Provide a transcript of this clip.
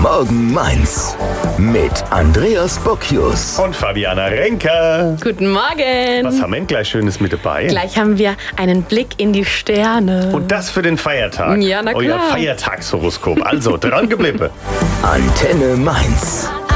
Morgen Mainz mit Andreas Bocchius Und Fabiana Renker. Guten Morgen. Was haben wir denn gleich Schönes mit dabei? Gleich haben wir einen Blick in die Sterne. Und das für den Feiertag. Ja, na klar. Euer Feiertagshoroskop. Also, dran geblieben. Antenne Mainz.